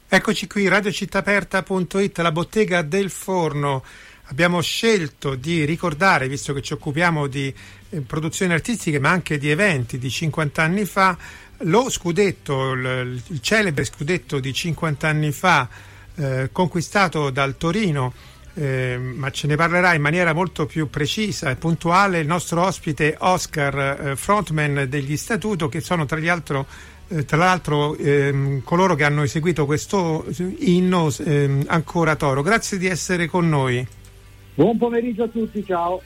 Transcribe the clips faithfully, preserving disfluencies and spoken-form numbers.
Eccoci qui, radio città aperta punto it, la bottega del forno. Abbiamo scelto di ricordare, visto che ci occupiamo di eh, produzioni artistiche ma anche di eventi di cinquanta anni fa, lo scudetto, il, il celebre scudetto di cinquanta anni fa eh, conquistato dal Torino, eh, ma ce ne parlerà in maniera molto più precisa e puntuale il nostro ospite Oscar, eh, frontman degli Statuto, che sono tra gli altri Eh, tra l'altro ehm, coloro che hanno eseguito questo inno ehm, Ancora Toro. Grazie di essere con noi. Buon pomeriggio a tutti, ciao.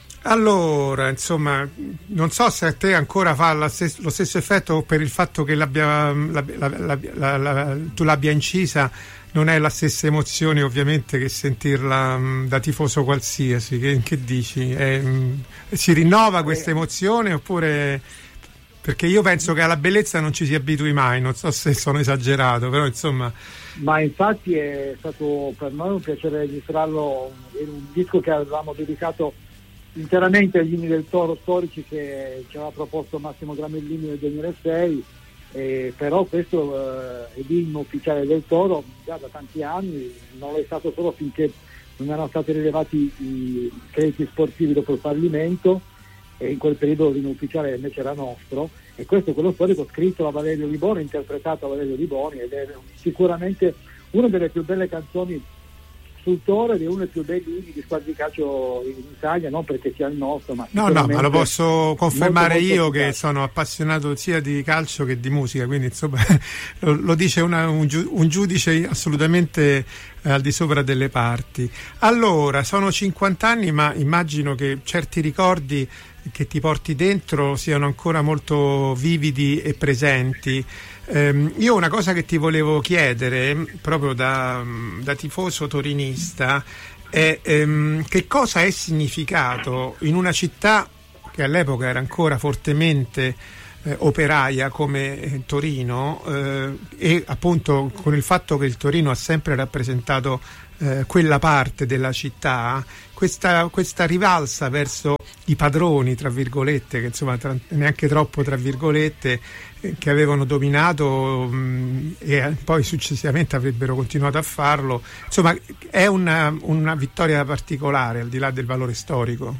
Allora, insomma, non so se a te ancora fa la stes- lo stesso effetto per il fatto che l'abbia, la, la, la, la, la, tu l'abbia incisa. Non è la stessa emozione ovviamente che sentirla mh, da tifoso qualsiasi. Che, che dici? È, mh, si rinnova questa emozione oppure... Perché io penso che alla bellezza non ci si abitui mai, non so se sono esagerato, però insomma... Ma infatti è stato per noi un piacere registrarlo in un disco che avevamo dedicato interamente agli inni del Toro storici che ci aveva proposto Massimo Gramellini nel duemilasei, eh, però questo eh, è l'inno ufficiale del Toro già da tanti anni, non è stato solo finché non erano stati rilevati i crediti sportivi dopo il fallimento, e in quel periodo l'inno ufficiale invece era nostro, e questo è quello storico scritto da Valerio Liboni, interpretato da Valerio Liboni, ed è sicuramente una delle più belle canzoni sul Toro ed è uno dei più belli inni di squadre di calcio in Italia, non perché sia il nostro, ma no no ma lo posso confermare molto, molto io efficace. Che sono appassionato sia di calcio che di musica, quindi insomma lo, lo dice una, un, giu, un giudice assolutamente eh, al di sopra delle parti. Allora, sono cinquanta anni, ma immagino che certi ricordi che ti porti dentro siano ancora molto vividi e presenti. Um, io una cosa che ti volevo chiedere, proprio da, da tifoso torinista, è um, che cosa è significato in una città che all'epoca era ancora fortemente eh, operaia come eh, Torino, eh, e appunto con il fatto che il Torino ha sempre rappresentato eh, quella parte della città, questa, questa rivalsa verso i padroni, tra virgolette, che insomma tra, neanche troppo tra virgolette, eh, che avevano dominato mh, e poi successivamente avrebbero continuato a farlo. Insomma, è una, una vittoria particolare al di là del valore storico.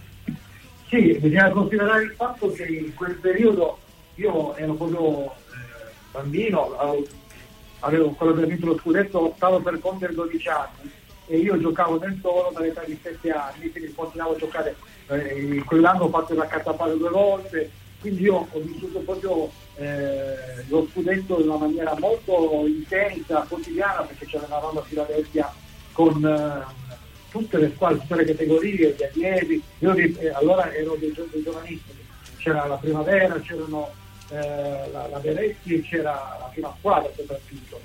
Sì, bisogna considerare il fatto che in quel periodo io ero proprio eh, bambino, avevo, avevo quello che ha vinto lo scudetto, stavo per compiere dodici anni e io giocavo nel Toro dall'età di sette anni, quindi continuavo a giocare. Eh, in quell'anno ho fatto la catapalla due volte, quindi io ho vissuto proprio eh, lo scudetto in una maniera molto intensa, quotidiana, perché c'era una ronda a Filadelfia con eh, tutte le squadre, tutte le categorie, gli allievi. Io eh, allora ero dei, dei giovanissimi, c'era la Primavera, c'erano eh, la, la Beretti e c'era la prima squadra soprattutto.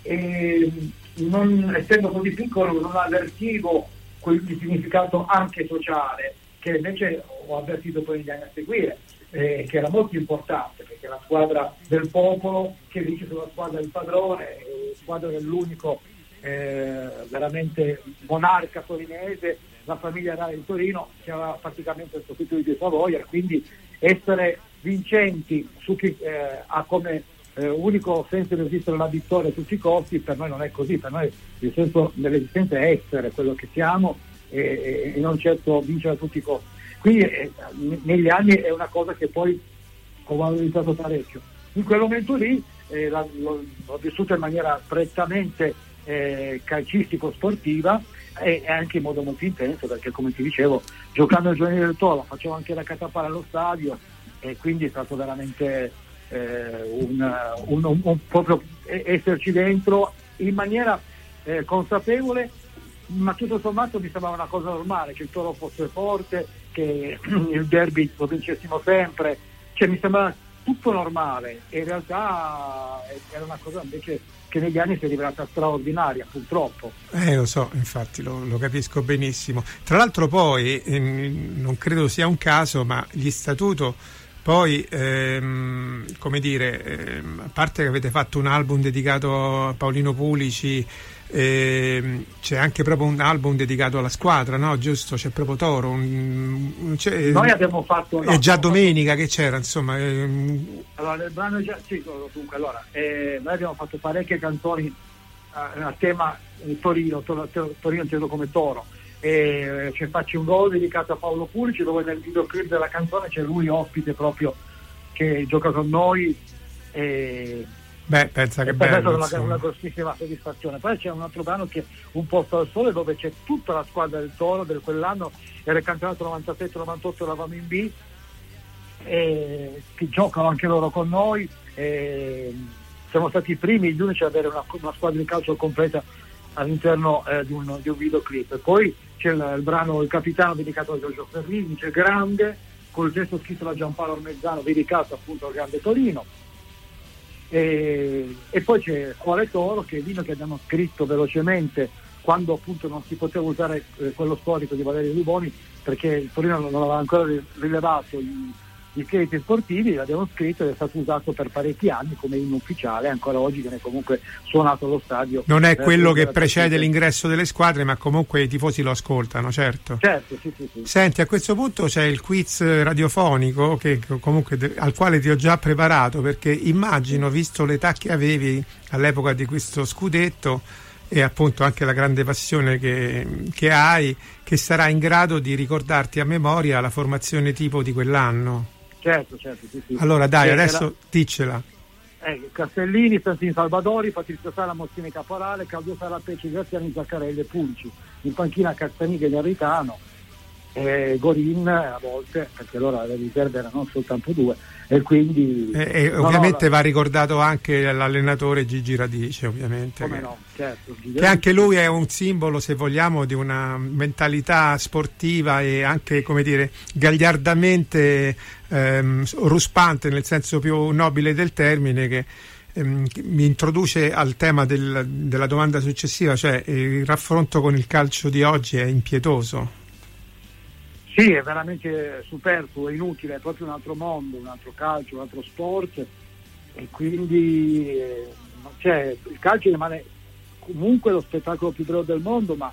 E non, essendo così piccolo non avvertivo quel significato anche sociale che invece ho avvertito poi negli anni a seguire, eh, che era molto importante, perché la squadra del popolo che vince sulla squadra del padrone, la squadra dell'unico eh, veramente monarca torinese, la famiglia reale di Torino, che aveva praticamente sostituito i Savoia, quindi essere vincenti su chi eh, ha come eh, unico senso di resistere alla vittoria a tutti i costi, per noi non è così, per noi il senso dell'esistenza è essere quello che siamo e, e non certo vincere a tutti i costi. Quindi eh, negli anni è una cosa che poi ho valorizzato parecchio. In quel momento lì eh, la, l'ho, l'ho vissuto in maniera prettamente eh, calcistico-sportiva e, e anche in modo molto intenso, perché come ti dicevo, giocando al Giovanile del Toro facevo anche la catapalla allo stadio e quindi è stato veramente eh, un, un, un, un proprio esserci dentro in maniera eh, consapevole, ma tutto sommato mi sembrava una cosa normale che il Toro fosse forte, che il derby lo vincessimo sempre, cioè mi sembrava tutto normale e in realtà era una cosa invece che negli anni si è rivelata straordinaria, purtroppo. Eh lo so, infatti lo, lo capisco benissimo. Tra l'altro poi eh, non credo sia un caso, ma gli Statuto poi ehm, come dire, ehm, a parte che avete fatto un album dedicato a Paolino Pulici, ehm, c'è anche proprio un album dedicato alla squadra, no? Giusto? C'è proprio Toro. Un, c'è, Noi abbiamo fatto... È no, già domenica che c'era, insomma. Ehm. Allora, il brano è già... Sì, dunque, allora, eh, noi abbiamo fatto parecchie canzoni a, a tema Torino, to, to, Torino inteso come Toro, e cioè, faccio un gol dedicato a Paolo Pulici, dove nel videoclip della canzone c'è lui ospite proprio che gioca con noi, e beh, pensa che e per bello, è una, una grossissima soddisfazione. Poi c'è un altro brano che è Un posto al sole, dove c'è tutta la squadra del Toro del quell'anno, era il campionato novantasette novantotto, eravamo in B, e che giocano anche loro con noi, e siamo stati i primi, gli unici ad avere una, una squadra di calcio completa all'interno eh, di, un, di un videoclip. E poi c'è il, il brano Il Capitano, dedicato a Giorgio Ferrini, c'è Grande, col gesto scritto da Giampaolo Ormezzano, dedicato appunto al grande Torino, e, e poi c'è Cuore Toro, che è il vino che abbiamo scritto velocemente quando appunto non si poteva usare eh, quello storico di Valerio Riboni, perché il Torino non aveva ancora rilevato i i crediti sportivi, l'abbiamo scritto ed è stato usato per parecchi anni come inno ufficiale, ancora oggi viene comunque suonato allo stadio. Non è quello che precede l'ingresso delle squadre, ma comunque i tifosi lo ascoltano, certo. Certo, sì, sì, sì. Senti, a questo punto c'è il quiz radiofonico che comunque al quale ti ho già preparato, perché immagino, visto l'età che avevi all'epoca di questo scudetto e appunto anche la grande passione che, che hai, che sarai in grado di ricordarti a memoria la formazione tipo di quell'anno. Certo, certo, sì, sì. Allora dai, eh, adesso era... diccela. Eh, Castellini, Stanzini Salvadori, Patrizio Sala, Mozzini Caporale, Claudio Sala, Pecci, Graziani, Zaccarelli e Pulici. In panchina Castanighe e Garitano, eh, Gorin a volte, perché allora le riserve erano soltanto due, e quindi... E, e no, ovviamente no, va ricordato anche l'allenatore Gigi Radice, ovviamente. Come che, no, certo. Che anche lui è un simbolo, se vogliamo, di una mentalità sportiva e anche, come dire, gagliardamente ehm, ruspante, nel senso più nobile del termine, che ehm, mi introduce al tema del, della domanda successiva, cioè il raffronto con il calcio di oggi è impietoso. Sì, è veramente superfluo, è inutile, è proprio un altro mondo, un altro calcio, un altro sport, e quindi eh, cioè, il calcio rimane comunque lo spettacolo più bello del mondo, ma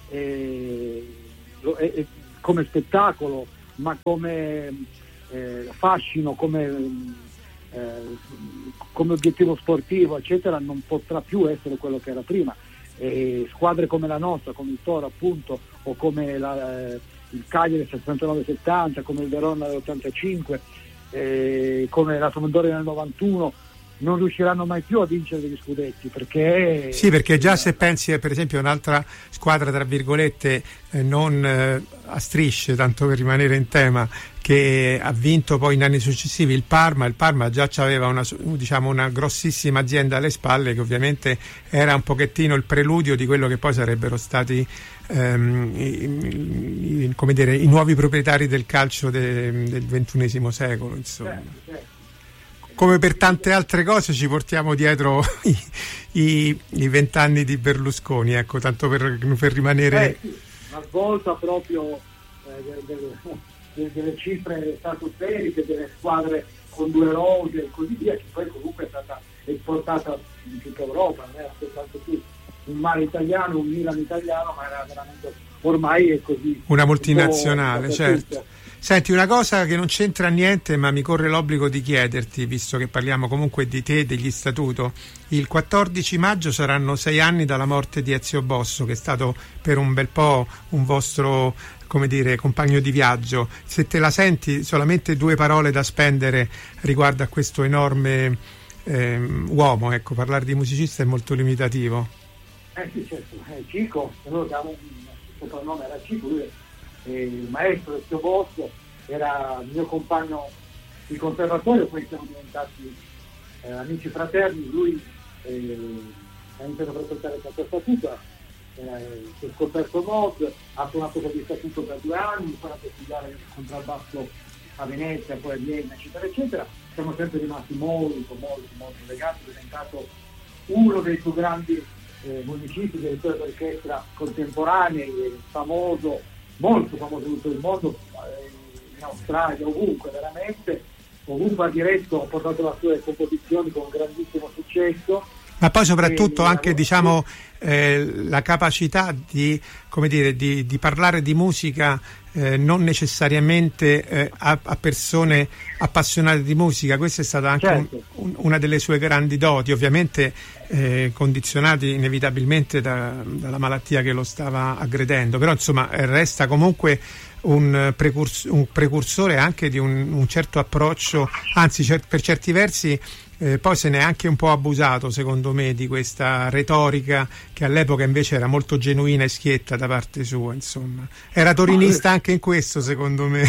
eh, lo, è, è come spettacolo, ma come eh, fascino, come, eh, come obiettivo sportivo, eccetera, non potrà più essere quello che era prima. E squadre come la nostra, come il Toro appunto, o come la, eh, il Cagliari del sessantanove settanta, come il Verona dell'ottantacinque, eh, come la Sampdoria nel novantuno, non riusciranno mai più a vincere degli scudetti, perché sì, perché già se pensi per esempio a un'altra squadra tra virgolette eh, non eh, a strisce, tanto per rimanere in tema, che ha vinto poi in anni successivi, il Parma il Parma già aveva una, diciamo, una grossissima azienda alle spalle, che ovviamente era un pochettino il preludio di quello che poi sarebbero stati ehm, i, i, come dire, i nuovi proprietari del calcio de, del ventunesimo secolo, insomma. Certo, certo. Come per tante altre cose ci portiamo dietro i, i, i vent'anni di Berlusconi, ecco, tanto per, per rimanere... Eh, sì, una svolta proprio eh, delle, delle, delle cifre stratosferiche, delle squadre con due rose e così via, che poi comunque è stata esportata in tutta Europa, non era soltanto più un mare italiano, un Milan italiano, ma era veramente, ormai è così. Una multinazionale, un certo. tutto. Senti, una cosa che non c'entra niente, ma mi corre l'obbligo di chiederti, visto che parliamo comunque di te e degli statuto. Il quattordici maggio saranno sei anni dalla morte di Ezio Bosso, che è stato per un bel po' un vostro, come dire, compagno di viaggio. Se te la senti, solamente due parole da spendere riguardo a questo enorme ehm, uomo, ecco, parlare di musicista è molto limitativo. Eh sì, certo, eh, Cico, noi abbiamo un soprannome, era Cico, lui è il maestro Ezio Bosso, era il mio compagno di conservatorio, poi siamo diventati eh, amici fraterni. Lui eh, ha iniziato a frequentare il Canto Statuto, eh, si è scoperto mod, ha suonato per il Statuto per due anni, poi ha fatto studiare il contrabbasso a Venezia, poi a Vienna, eccetera eccetera. Siamo sempre rimasti molto molto molto legati, è diventato uno dei più grandi eh, musicisti, direttore d'orchestra contemporanei, famoso, molto famoso in tutto il mondo, in Australia, ovunque, veramente, ovunque ha diretto, ha portato le sue composizioni con grandissimo successo, Ma poi soprattutto anche diciamo eh, la capacità di, come dire, di, di parlare di musica eh, non necessariamente eh, a, a persone appassionate di musica. Questa è stata anche certo. un, una delle sue grandi doti, ovviamente eh, condizionati inevitabilmente da, dalla malattia che lo stava aggredendo, però insomma resta comunque un, precurs- un precursore anche di un, un certo approccio, anzi cer- per certi versi eh, poi se ne è anche un po' abusato secondo me di questa retorica che all'epoca invece era molto genuina e schietta da parte sua, insomma era torinista anche in questo secondo me.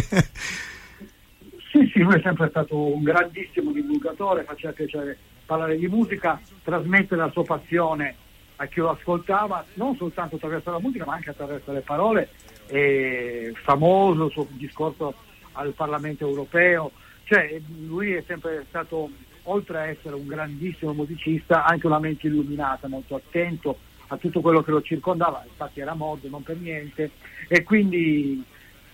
Sì, sì, lui è sempre stato un grandissimo divulgatore, faceva piacere parlare di musica, trasmettere la sua passione a chi lo ascoltava, non soltanto attraverso la musica ma anche attraverso le parole. È famoso il suo discorso al Parlamento europeo, cioè lui è sempre stato, oltre a essere un grandissimo musicista, anche una mente illuminata, molto attento a tutto quello che lo circondava, infatti era morto non per niente, e quindi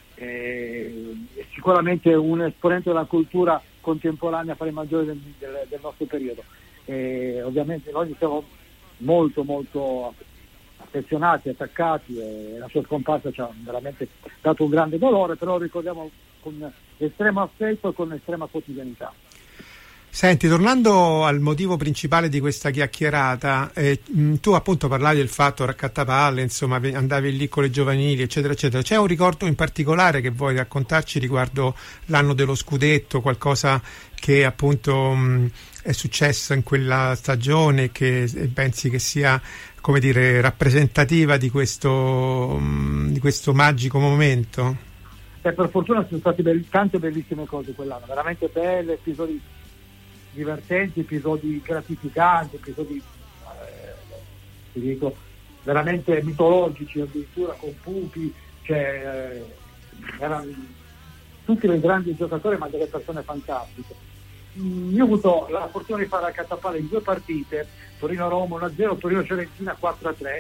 eh, è sicuramente un esponente della cultura contemporanea fra i maggiori del, del, del nostro periodo. E ovviamente noi siamo molto molto affezionati, attaccati, e la sua scomparsa ci ha veramente dato un grande dolore, però lo ricordiamo con estremo affetto e con estrema quotidianità. Senti, tornando al motivo principale di questa chiacchierata, eh, tu appunto parlavi del fatto raccattapalle, insomma andavi lì con le giovanili eccetera eccetera, c'è un ricordo in particolare che vuoi raccontarci riguardo l'anno dello scudetto, qualcosa che appunto mh, è successo in quella stagione che pensi che sia, come dire, rappresentativa di questo, mh, di questo magico momento? Eh, per fortuna sono state be- tante bellissime cose quell'anno, veramente belle, episodi divertenti, episodi gratificanti, episodi eh, ti dico veramente mitologici, addirittura con Pupi, cioè eh, erano tutti dei grandi giocatori ma delle persone fantastiche. Mm, io ho avuto la fortuna di fare a Cattapalle in due partite, Torino-Roma uno a zero, Torino-Fiorentina quattro a tre,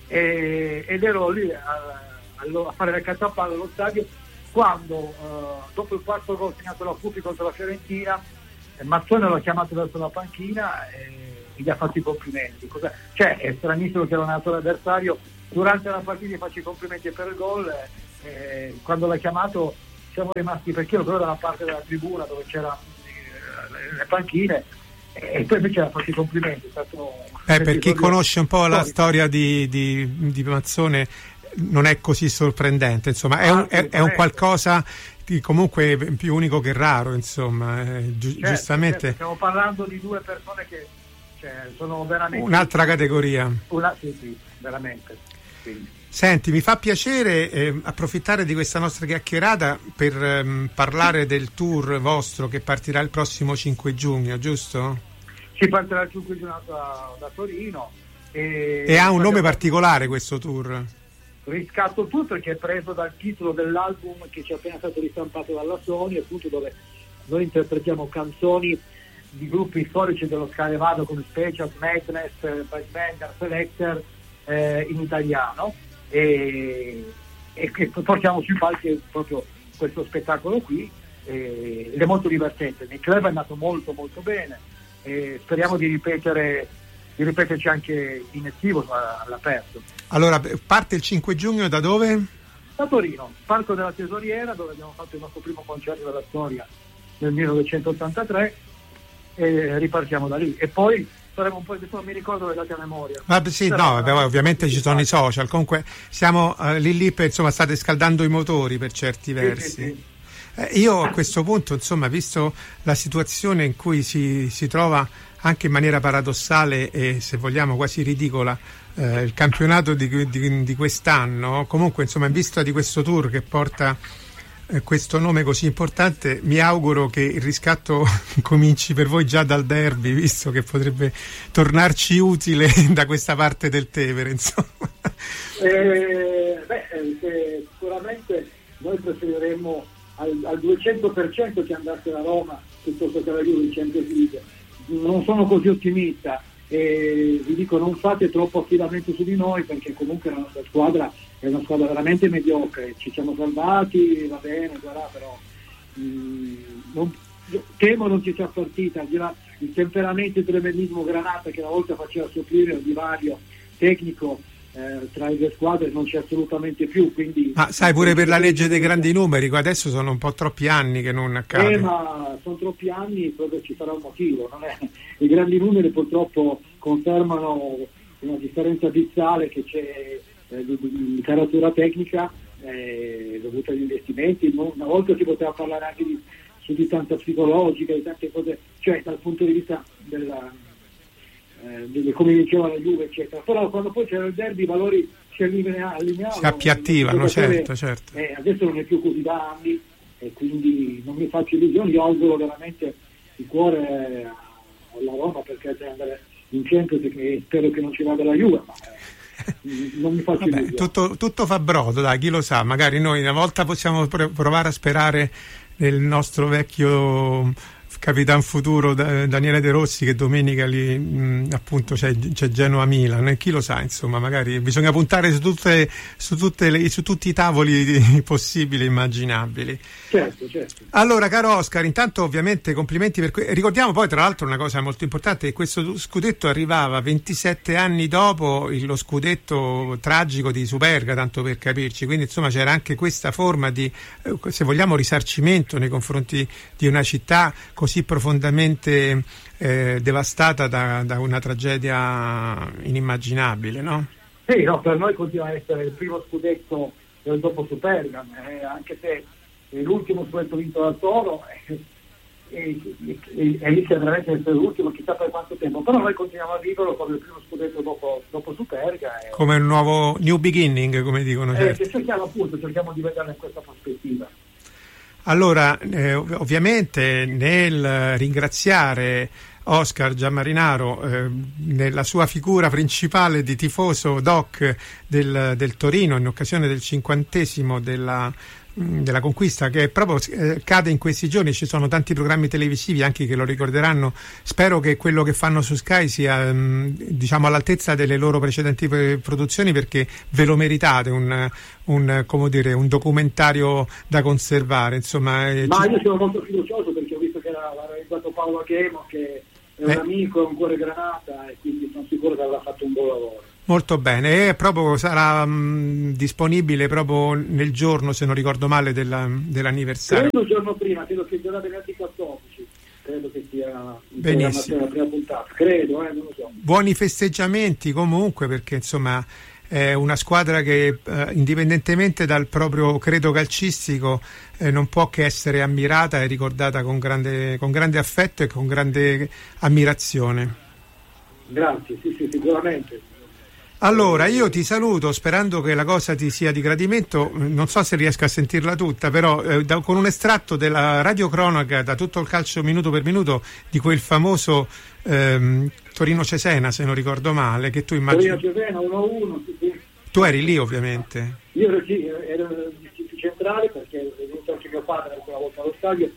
e, ed ero lì a, a fare la Cattapalle allo stadio quando eh, dopo il quarto gol segnato da Pupi contro la Fiorentina, Mazzone l'ha chiamato verso la panchina e gli ha fatto i complimenti. Cosa? Cioè è stranissimo che l'allenatore avversario durante la partita gli faccia i complimenti per il gol, eh, quando l'ha chiamato siamo rimasti, perché io ero dalla parte della tribuna dove c'erano eh, le panchine, e poi invece ha fatto i complimenti. È stato eh, per chi conosce un po' la storia di, di, di Mazzone non è così sorprendente, insomma è un, è, è un qualcosa comunque più unico che raro, insomma, eh, gi- certo, giustamente certo. Stiamo parlando di due persone che cioè, sono veramente un'altra categoria. Una, sì, sì, veramente. Quindi. Senti, mi fa piacere eh, approfittare di questa nostra chiacchierata per ehm, parlare del tour vostro che partirà il prossimo cinque giugno, giusto? Si partirà il cinque giugno da, da Torino e, e ha un nome particolare questo tour. Riscatto tutto, che è preso dal titolo dell'album che ci è appena stato ristampato dalla Sony, appunto, dove noi interpretiamo canzoni di gruppi storici dello ska elevado come Special, Madness, Backbender, Selector eh, in italiano, e, e che portiamo sui palchi proprio questo spettacolo qui, eh, ed è molto divertente. Il club è andato molto molto bene e speriamo di ripetere di ripeterci anche in estivo all'aperto. Allora, parte il cinque giugno da dove? Da Torino, Parco della Tesoriera, dove abbiamo fatto il nostro primo concerto della storia nel millenovecentottantatré, e ripartiamo da lì. E poi faremo un po' di, non mi ricordo le date a memoria. Ah, sì, però, no, vabbè, ovviamente ci sono i social, comunque siamo uh, lì lì per, insomma, state scaldando i motori per certi versi. Sì, sì, sì. Eh, io a questo punto, insomma, visto la situazione in cui si, si trova anche in maniera paradossale e se vogliamo quasi ridicola eh, il campionato di, di, di quest'anno, comunque insomma in vista di questo tour che porta eh, questo nome così importante, mi auguro che il riscatto cominci per voi già dal derby, visto che potrebbe tornarci utile da questa parte del Tevere, insomma. Eh, beh, eh, sicuramente noi preferiremmo al, al duecento per cento che andasse la Roma piuttosto che la Juve in Champions League. Non sono così ottimista e vi dico, non fate troppo affidamento su di noi, perché comunque la nostra squadra è una squadra veramente mediocre. Ci siamo salvati, va bene, guarda, però mh, non, temo non ci sia partita, al di là il temperamento e il tremerismo Granata che una volta faceva soffrire il divario tecnico eh, tra le due squadre non c'è assolutamente più, quindi ma sai, pure per la legge dei grandi numeri adesso sono un po' troppi anni che non accade. Eh, ma sono troppi anni, proprio ci sarà un motivo, non è? I grandi numeri purtroppo confermano una differenza abissale che c'è eh, di, di caratura tecnica eh, dovuta agli investimenti. Una volta si poteva parlare anche di su distanza psicologica, di tante cose, cioè dal punto di vista della, eh, delle, come diceva la Juve, eccetera. Però quando poi c'era il derby i valori si allineavano, si appiattivalla, certo, certo. Eh, adesso non è più così da anni e quindi non mi faccio illusioni, io auguro veramente di cuore alla Roma perché deve andare in Champions e spero che non ci vada la Juve, ma eh, non mi faccio Vabbè, tutto, tutto fa brodo, dai, chi lo sa, magari noi una volta possiamo provare a sperare nel nostro vecchio capitan futuro Daniele De Rossi, che domenica lì mh, appunto c'è, c'è Genoa-Milan, e chi lo sa, insomma, magari bisogna puntare su tutte, su tutte le, su tutti i tavoli possibili e immaginabili. Certo, certo. Allora, caro Oscar, intanto ovviamente complimenti per que- ricordiamo poi tra l'altro una cosa molto importante, che questo scudetto arrivava ventisette anni dopo lo scudetto tragico di Superga, tanto per capirci, quindi insomma c'era anche questa forma di, eh, se vogliamo, risarcimento nei confronti di una città così profondamente eh, devastata da, da una tragedia inimmaginabile, no? Sì, no, per noi continua a essere il primo scudetto del dopo Superga, eh, anche se è l'ultimo scudetto vinto dal Toro eh, e, e, e, e lì sembra veramente essere l'ultimo, chissà per quanto tempo, però noi continuiamo a viverlo come il primo scudetto dopo, dopo Superga. Eh, come un nuovo new beginning, come dicono, certo. Eh, cerchiamo appunto, cerchiamo di vederlo in questa prospettiva. Allora, eh, ovviamente nel ringraziare Oscar Giammarinaro eh, nella sua figura principale di tifoso doc del, del Torino in occasione del cinquantesimo della della conquista, che proprio eh, cade in questi giorni, ci sono tanti programmi televisivi anche che lo ricorderanno, spero che quello che fanno su Sky sia mh, diciamo all'altezza delle loro precedenti produzioni, perché ve lo meritate, un, un, come dire, un documentario da conservare, insomma. Eh, ma ci... io sono molto fiducioso perché ho visto che l'ha realizzato Paolo Achemo, che è un eh. amico, è un cuore Granata, e quindi sono sicuro che avrà fatto un buon lavoro. Molto bene, e proprio sarà mh, disponibile proprio nel giorno, se non ricordo male, della, dell'anniversario. Credo il giorno prima, credo che sarà venerdì quattordici, credo che sia benissimo. La prima puntata, credo, eh, non lo so. Buoni festeggiamenti comunque, perché insomma è una squadra che eh, indipendentemente dal proprio credo calcistico eh, non può che essere ammirata e ricordata con grande, con grande affetto e con grande ammirazione. Grazie, sì, sì, sicuramente. Allora, io ti saluto sperando che la cosa ti sia di gradimento, non so se riesco a sentirla tutta, però eh, da, con un estratto della radiocronaca da tutto il calcio minuto per minuto di quel famoso ehm, Torino-Cesena, se non ricordo male, che tu immagini... Torino-Cesena uno a uno, sì, sì. Tu eri lì ovviamente. Io ero, sì, ero negli istituti centrali perché è venuto anche mio padre quella volta allo stadio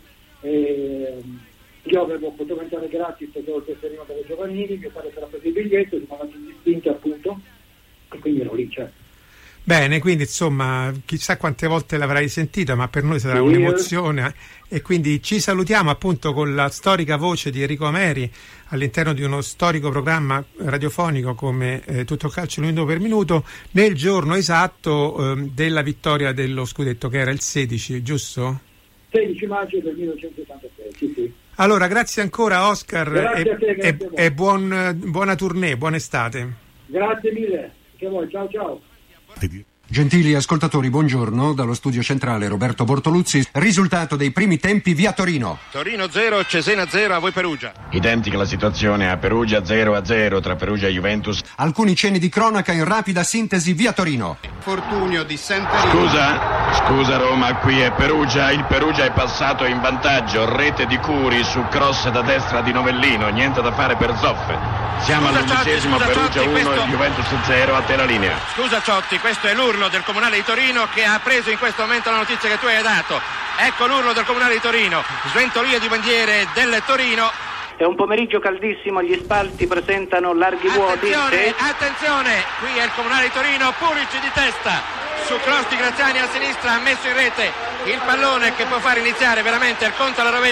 e io avevo potuto entrare gratis perché ero il tesserino delle giovanili, mio padre si era preso il biglietto, siamo andati in distinti appunto e quindi ero lì, certo. Bene, quindi insomma chissà quante volte l'avrai sentita, ma per noi sarà sì, un'emozione e quindi ci salutiamo appunto con la storica voce di Enrico Ameri all'interno di uno storico programma radiofonico come eh, Tutto il calcio minuto per minuto nel giorno esatto eh, della vittoria dello scudetto, che era il sedici, giusto? sedici maggio del millenovecentosettantasei, sì sì. Allora, grazie ancora Oscar grazie e, a te, grazie e, e buon, buona tournée, buona estate. Grazie mille, che vuoi, ciao ciao. Gentili ascoltatori, buongiorno. Dallo studio centrale Roberto Bortoluzzi. Risultato dei primi tempi via Torino. Torino zero, Cesena zero, a voi Perugia. Identica la situazione a Perugia, zero a zero tra Perugia e Juventus. Alcuni cenni di cronaca in rapida sintesi via Torino. Fortunio di Semperino. Scusa, scusa Roma, qui è Perugia. Il Perugia è passato in vantaggio. Rete di Curi su cross da destra di Novellino. Niente da fare per Zoffe. Siamo scusa, all'undicesimo, Ciotti, Perugia Ciotti, uno questo... e Juventus zero, a te la linea. Scusa Ciotti, questo è l'urlo del Comunale di Torino che ha preso in questo momento la notizia che tu hai dato. Ecco l'urlo del Comunale di Torino, sventolie di bandiere del Torino. È un pomeriggio caldissimo, gli spalti presentano larghi vuoti. Attenzione, e... attenzione, qui è il Comunale di Torino, Puric di testa, su cross di Graziani a sinistra, ha messo in rete il pallone che può far iniziare veramente il conto alla rovescia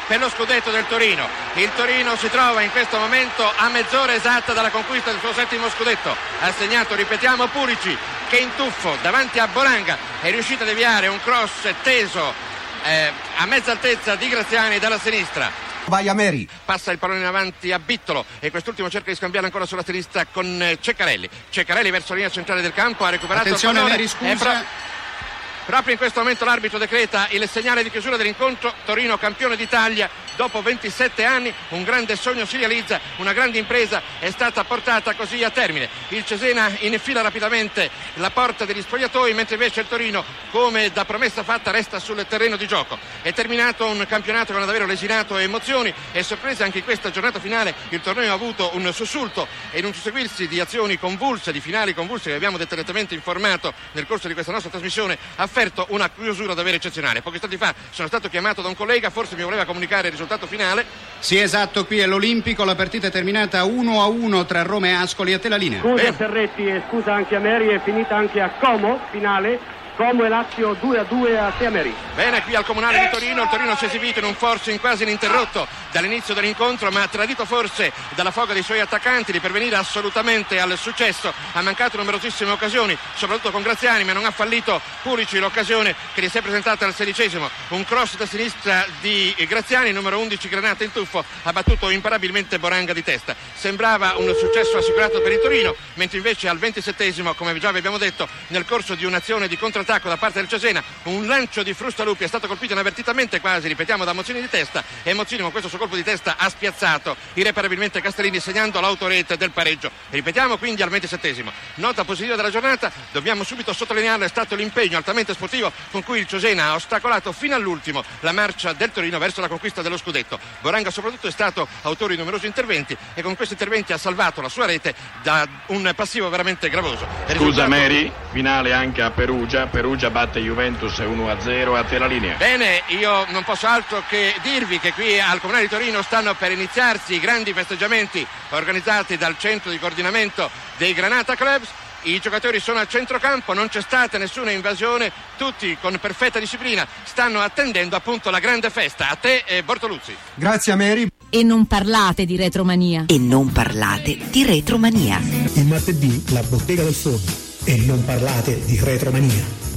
per lo scudetto del Torino. Il Torino si trova in questo momento a mezz'ora esatta dalla conquista del suo settimo scudetto. Ha segnato, ripetiamo, Purici, che in tuffo davanti a Boranga è riuscito a deviare un cross teso eh, a mezza altezza di Graziani dalla sinistra. Vai a Meri. Passa il pallone in avanti a Bittolo e quest'ultimo cerca di scambiare ancora sulla sinistra con Ceccarelli. Ceccarelli verso la linea centrale del campo, ha recuperato attenzione, il pallone. Meri, scusa. Proprio in questo momento l'arbitro decreta il segnale di chiusura dell'incontro. Torino campione d'Italia dopo ventisette anni, un grande sogno si realizza, una grande impresa è stata portata così a termine. Il Cesena infila rapidamente la porta degli spogliatoi, mentre invece il Torino, come da promessa fatta, resta sul terreno di gioco. È terminato un campionato che non ha davvero lesinato emozioni e sorprese anche in questa giornata finale. Il torneo ha avuto un sussulto e in un susseguirsi di azioni convulse, di finali convulse che abbiamo dettagliatamente informato nel corso di questa nostra trasmissione, ha offerto una chiusura davvero eccezionale. Pochi istanti fa sono stato chiamato da un collega, forse mi voleva comunicare il risultato finale. Sì, esatto, qui è l'Olimpico, la partita è terminata uno a uno tra Roma e Ascoli. A te la linea. Scusa Ferretti e scusa anche a Meri, è finita anche a Como, finale Como e Lazio due a due a te a Meri. Bene, qui al Comunale di Torino il Torino si è esibito in un forcing quasi ininterrotto dall'inizio dell'incontro, ma tradito forse dalla foga dei suoi attaccanti di pervenire assolutamente al successo. Ha mancato numerosissime occasioni, soprattutto con Graziani, ma non ha fallito Purici l'occasione che gli si è presentata al sedicesimo. Un cross da sinistra di Graziani, numero undici, Granata in tuffo, ha battuto imparabilmente Boranga di testa. Sembrava un successo assicurato per il Torino, mentre invece al ventisettesimo, come già vi abbiamo detto, nel corso di un'azione di contrattacco da parte del Cesena, un lancio di Frustalupi è stato colpito inavvertitamente quasi, ripetiamo, da Mozzini di testa, e Mozzini con questo suo colpo di testa ha spiazzato irreparabilmente Castellini, segnando l'autorete del pareggio. Ripetiamo quindi al ventisettesimo. Nota positiva della giornata, dobbiamo subito sottolinearla, è stato l'impegno altamente sportivo con cui il Cesena ha ostacolato fino all'ultimo la marcia del Torino verso la conquista dello scudetto. Boranga soprattutto è stato autore di numerosi interventi e con questi interventi ha salvato la sua rete da un passivo veramente gravoso. Scusa risultato... Meri, finale anche a Perugia. Perugia batte Juventus uno a zero, a te la linea. Bene, io non posso altro che dirvi che qui al Comunale di Torino stanno per iniziarsi i grandi festeggiamenti organizzati dal centro di coordinamento dei Granata Clubs. I giocatori sono al centrocampo, non c'è stata nessuna invasione, tutti con perfetta disciplina stanno attendendo appunto la grande festa. A te eh, Bortoluzzi. Grazie a Meri. E non parlate di retromania. E non parlate di retromania. Il martedì la bottega del forno. E non parlate di retromania.